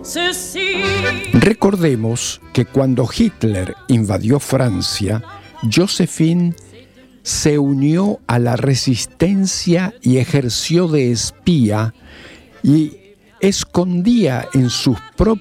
Recordemos que cuando Hitler invadió Francia, Joséphine se unió a la resistencia y ejerció de espía y escondía en sus